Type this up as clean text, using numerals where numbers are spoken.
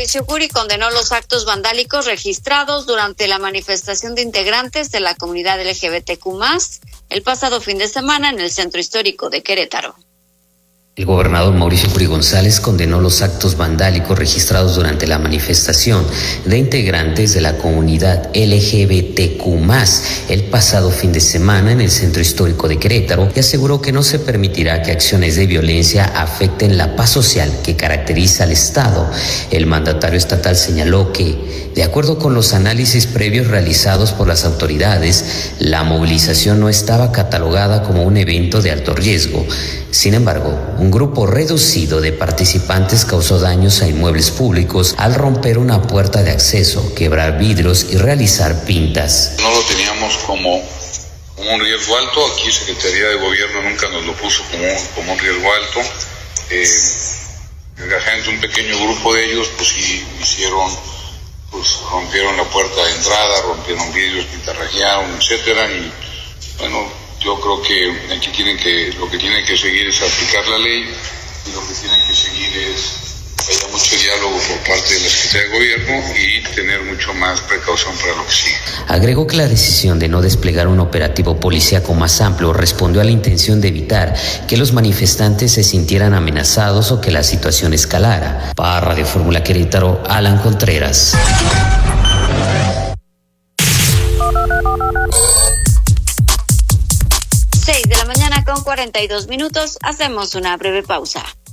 Mauricio Curi condenó los actos vandálicos registrados durante la manifestación de integrantes de la comunidad LGBTQ+, el pasado fin de semana en el Centro Histórico de Querétaro. El gobernador Mauricio Curi González condenó los actos vandálicos registrados durante la manifestación de integrantes de la comunidad LGBTQ+, el pasado fin de semana en el Centro Histórico de Querétaro, y aseguró que no se permitirá que acciones de violencia afecten la paz social que caracteriza al Estado. El mandatario estatal señaló que, de acuerdo con los análisis previos realizados por las autoridades, la movilización no estaba catalogada como un evento de alto riesgo. Sin embargo, un grupo reducido de participantes causó daños a inmuebles públicos al romper una puerta de acceso, quebrar vidrios y realizar pintas. No lo teníamos como un riesgo alto. Aquí Secretaría de Gobierno nunca nos lo puso como un riesgo alto. La gente, un pequeño grupo de ellos, pues sí rompieron la puerta de entrada, rompieron vidrios, pintarrajearon, etcétera, y bueno, yo creo que aquí lo que tienen que seguir es aplicar la ley, y lo que tienen que seguir es que haya mucho diálogo por parte de la Secretaría de Gobierno y tener mucho más precaución para lo que sigue. Agregó que la decisión de no desplegar un operativo policíaco más amplio respondió a la intención de evitar que los manifestantes se sintieran amenazados o que la situación escalara. Para Radio Fórmula Querétaro, Alan Contreras. 6 de la mañana con 42 minutos, hacemos una breve pausa.